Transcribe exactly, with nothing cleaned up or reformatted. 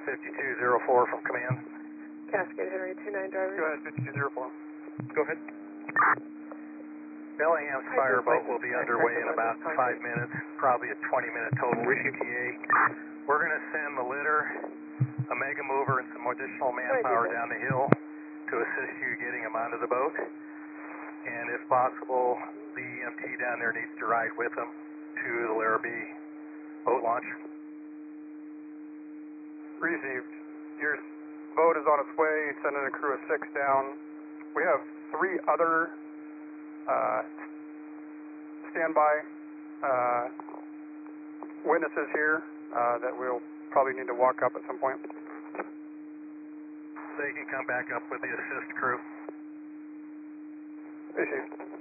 fifty-two oh four from command. Cascade Henry two nine driver. Go ahead, fifty-two oh four. Go ahead. Bellingham's fireboat will be underway in about five minutes, probably a twenty minute total E T A. We're going to send the litter, a mega mover, and some additional manpower down the hill to assist you getting them onto the boat. And if possible, the E M T down there needs to ride with them to the Larrabee boat launch. Received. Your boat is on its way, sending a crew of six down. We have three other uh, standby uh, witnesses here uh, that we'll probably need to walk up at some point. They can come back up with the assist crew. Received.